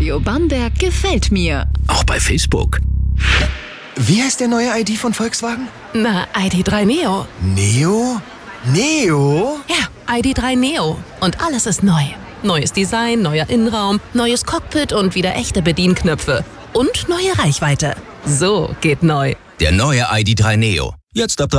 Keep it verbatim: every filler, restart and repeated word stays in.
Radio Bamberg gefällt mir. Auch bei Facebook. Wie heißt der neue I D von Volkswagen? Na, I D drei Neo. Neo? Neo? Ja, I D drei Neo. Und alles ist neu. Neues Design, neuer Innenraum, neues Cockpit und wieder echte Bedienknöpfe. Und neue Reichweite. So geht neu. Der neue I D drei Neo. Jetzt ab